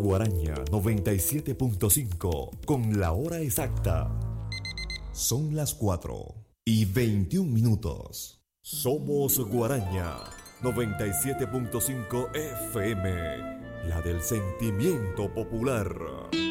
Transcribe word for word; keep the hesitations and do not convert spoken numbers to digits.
Guaraña noventa y siete punto cinco con la hora exacta. Son las cuatro y veintiún minutos. Somos Guaraña noventa y siete punto cinco F M, la del sentimiento popular.